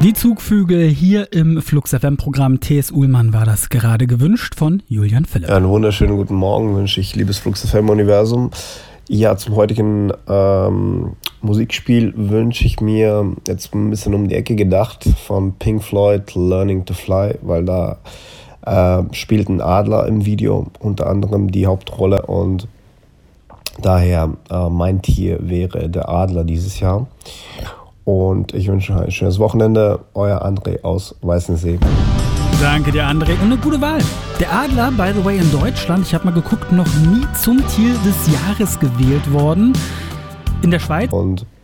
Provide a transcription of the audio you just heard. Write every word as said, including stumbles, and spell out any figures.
Die Zugvögel hier im Flux F M-Programm T S. Uhlmann war das gerade gewünscht von Julian Philipp. Ja, einen wunderschönen guten Morgen wünsche ich, liebes Flux F M-Universum. Ja, zum heutigen ähm, Musikspiel wünsche ich mir jetzt ein bisschen um die Ecke gedacht von Pink Floyd, Learning to Fly, weil da äh, spielt ein Adler im Video unter anderem die Hauptrolle und daher äh, mein Tier wäre der Adler dieses Jahr. Und ich wünsche euch ein schönes Wochenende. Euer André aus Weißensee. Danke dir, André. Und eine gute Wahl. Der Adler, by the way, in Deutschland, ich habe mal geguckt, noch nie zum Tier des Jahres gewählt worden. In der Schweiz. Und